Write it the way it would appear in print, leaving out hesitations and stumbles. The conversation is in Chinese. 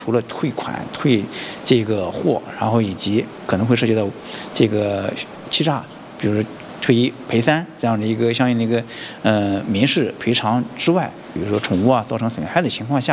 除了退款、退这个货，然后以及可能会涉及到这个欺诈，比如退一赔三这样的一个相应的一个民事赔偿之外，比如说宠物造成损害的情况下。